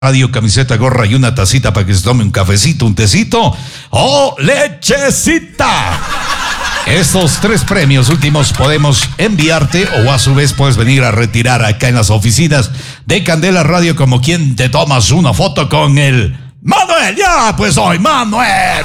Radio, camiseta, gorra y una tacita para que se tome un cafecito, un tecito o lechecita. Estos 3 premios últimos podemos enviarte o a su vez puedes venir a retirar acá en las oficinas de Candela Radio como quien te tomas una foto con el Manuel. Ya, pues hoy Manuel.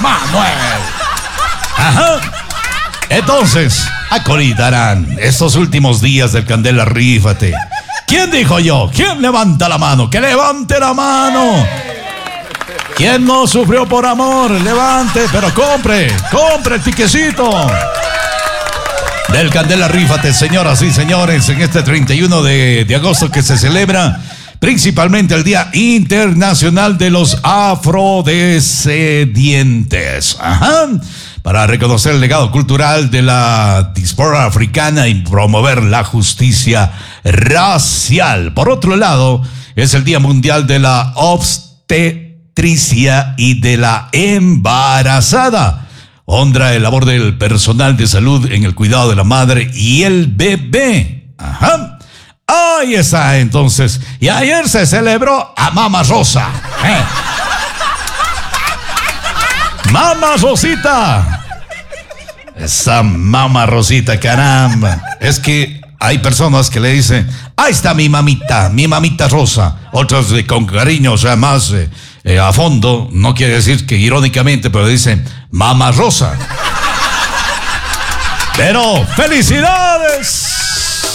Ajá. Entonces, acolitarán estos últimos días del Candela Rífate. ¿Quién dijo yo? ¿Quién levanta la mano? ¡Que levante la mano! ¿Quién no sufrió por amor? Levante, pero compre el tiquecito del Candela Rífate, señoras y señores, en este 31 de agosto que se celebra principalmente el Día Internacional de los Afrodescendientes. Ajá. Para reconocer el legado cultural de la diáspora africana y promover la justicia racial. Por otro lado, es el Día Mundial de la Obstetricia y de la Embarazada. Honra el labor del personal de salud en el cuidado de la madre y el bebé. Ajá. Ahí está, entonces. Y ayer se celebró a Mama Rosa. Mama Rosita. Esa Mama Rosita, caramba. Es que hay personas que le dicen, ahí está mi mamita Rosa. Otras con cariño, o sea, más a fondo. No quiere decir que irónicamente, pero dicen Mama Rosa. Pero felicidades.